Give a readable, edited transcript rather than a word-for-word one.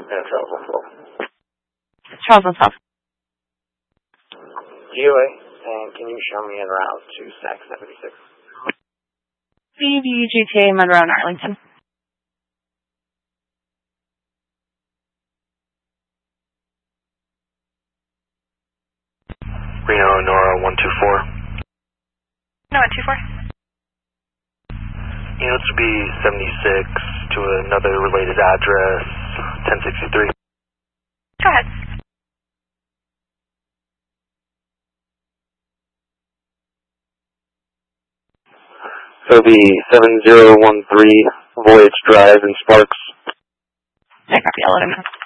Yeah, Charles 12. Charles 12. GOA, and can you show me en route to SAC 76? BBGTA Monroe and Arlington. Reno, Nora 124. No, 124. Units would be 76 to another related address, 1063. Go ahead. So the 7013 Voyage Drive in Sparks. I copy 11.